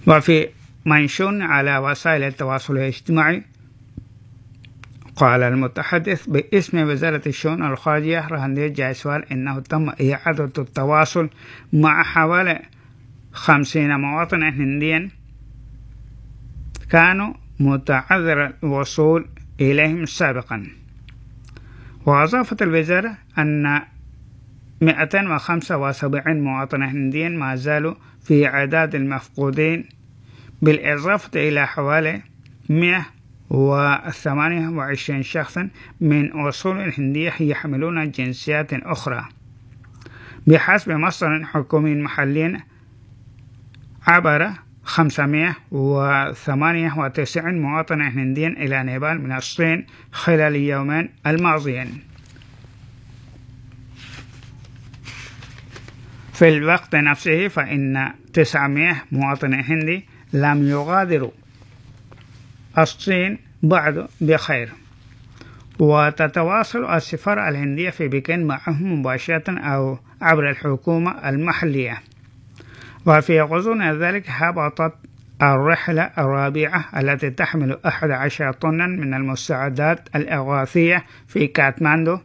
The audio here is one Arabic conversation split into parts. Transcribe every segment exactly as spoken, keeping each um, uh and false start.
وفي منشور على وسائل التواصل الاجتماعي، قال المتحدث باسم وزارة الشؤون الخارجية رهندير جايسوال إنه تم إعادة التواصل مع حوالي خمسين مواطنا هنديا كانوا متعذر الوصول إليهم سابقا. وأضافت الوزارة أن مئتين وخمسة وسبعين مواطنا هنديا ما زالوا في عداد المفقودين، بالإضافة إلى حوالي مئة وثمانية وعشرين شخصا من أصول هندية يحملون جنسيات أخرى. بحسب مصدر حكومي محلي، عبر خمسمئة وثمانية وتسعين مواطنا هنديا إلى نيبال من الصين خلال اليومين الماضيين. في الوقت نفسه فإن تسعمئة مواطن هندي لم يغادروا الصين بعد بخير، وتتواصل السفارة الهندية في بكين معهم مباشرة أو عبر الحكومة المحلية. وفي غضون ذلك هبطت الرحلة الرابعة التي تحمل أحد عشر طنا من المساعدات الإغاثية في كاتماندو.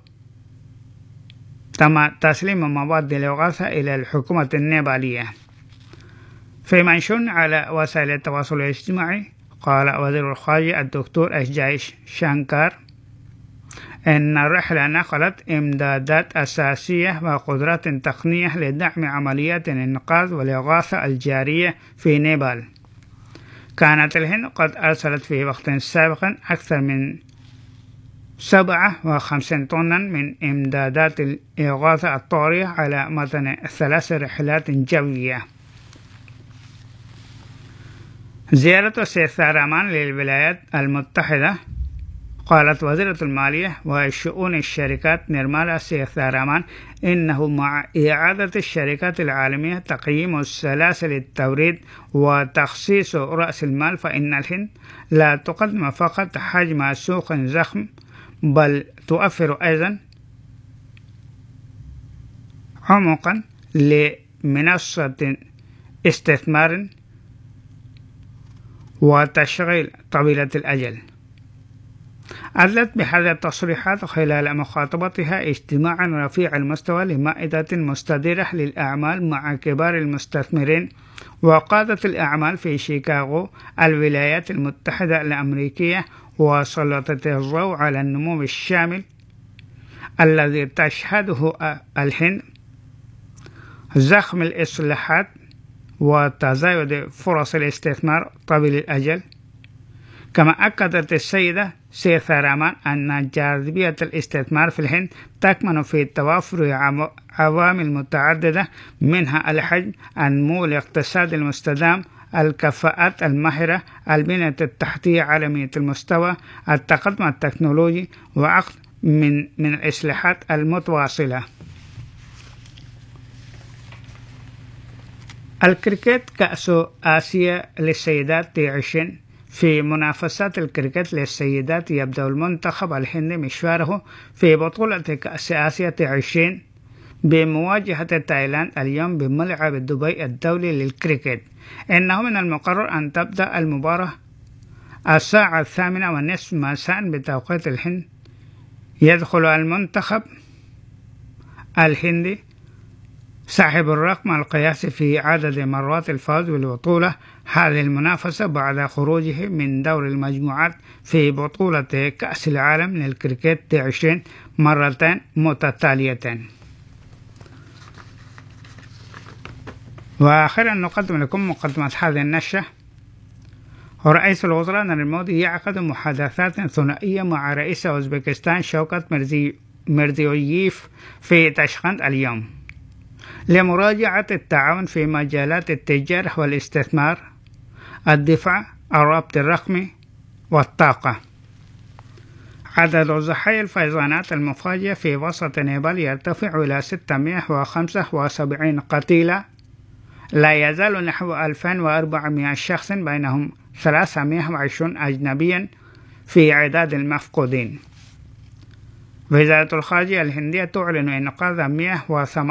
تم تسليم مواد الإغاثة إلى الحكومة النيبالية. في منشور على وسائل التواصل الاجتماعي، قال وزير الخارجية الدكتور إس جاي شانكار إن الرحلة نقلت إمدادات أساسية وقدرات تقنية لدعم عمليات الإنقاذ والإغاثة الجارية في نيبال. كانت الهند قد أرسلت في وقت سابق أكثر من سبعة وخمسين طنا من إمدادات الإغاثة الطارئة على متن ثلاث رحلات جوية. زيارة السيد ثارامان للولايات المتحدة، قالت وزيرة المالية وشؤون الشركات نيرمالا سيثارامان إنه مع إعادة الشركات العالمية تقييم سلاسل التوريد وتخصيص رأس المال، فإن الهند لا تقدم فقط حجم سوق ضخم بل توفر أيضا عمقا لمنصة استثمار وتشغيل طويلة الأجل. أدلت بهذه التصريحات خلال مخاطبتها اجتماعا رفيع المستوى لمائدة مستديرة للأعمال مع كبار المستثمرين وقادة الأعمال في شيكاغو الولايات المتحدة الأمريكية، وسلطت الضوء على النمو الشامل الذي تشهده الهند، زخم الإصلاحات وتزايد فرص الاستثمار طويل الأجل. كما أكدت السيدة سيثارامان أن جاذبية الاستثمار في الهند تكمن في توافر عوامل متعددة، منها الحجم، النمو الاقتصادي المستدام، الكفاءات الماهرة، البنية التحتية عالمية المستوى، التقدم التكنولوجي، وعقد من من الإصلاحات المتواصلة. الكريكيت كأس آسيا للسيدات عشرين. في منافسات الكريكيت للسيدات يبدأ المنتخب الهندي مشواره في بطولة كأس آسيا عشرين بمواجهة تايلاند اليوم بملعب دبي الدولي للكريكيت. إنه من المقرر أن تبدأ المباراة الساعة الثامنة والنصف مساء بتوقيت الهند. يدخل المنتخب الهندي صاحب الرقم القياسي في عدد مرات الفوز بالبطولة هذه المنافسة بعد خروجه من دور المجموعات في بطولة كأس العالم للكريكيت عشرين مرتين متتاليتين. وآخرا نقدم لكم مقدمة هذه النشرة. رئيس الوزراء نريندرا مودي يعقد محادثات ثنائية مع رئيس أوزبكستان شوكت ميردزيويف في تاشقند اليوم لمراجعة التعاون في مجالات التجارة والاستثمار، الدفاع، الربط الرقمي والطاقة. عدد ضحايا الفيضانات المفاجئة في وسط نيبال يرتفع إلى ستمئة وخمسة وسبعين قتيلا. لا يزال نحو ألفين وأربعمئة شخص بينهم ثلاثمئة وعشرين أجنبيا في عداد المفقودين. وزارة الخارجية الهندية تعلن إنقاذ مئة وثمانية